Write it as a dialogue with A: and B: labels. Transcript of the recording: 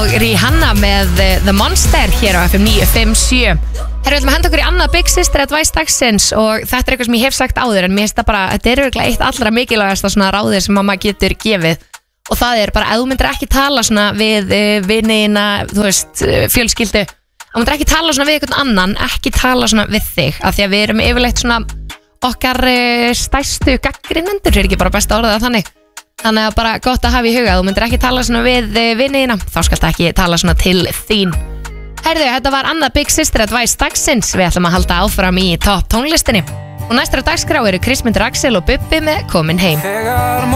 A: og Rihanna með The Monster hér á FM 957. Herru, við ætlum að henda okkur í annað Big Sister Advice dagsins og þetta er eitthvað sem ég hef sagt áður en mér finnst það bara, þetta er örugglega eitt allra mikilvægasta svona ráðið sem maður getur gefið og það er bara, ef þú myndir ekki tala svona við vinina, þú veist, fjölskyldu, ef þú myndir ekki tala svona við einhvern annan, ekki tala svona við þig, af því að við erum yfirleitt svona okkar stærstu gagnrýnendur, er ekki bara besta orðið að þannig að bara gott að hafa í huga, þú myndir ekki tala svona við vinina, þá skaltu ekki tala svona til þín. Herðu, þetta var annað Big Sister Advice dagsins, við ætlum að halda áfram í topp tónlistinni og næstur á dagskrá eru Kristmundur Axel og Bubbi með Komin heim.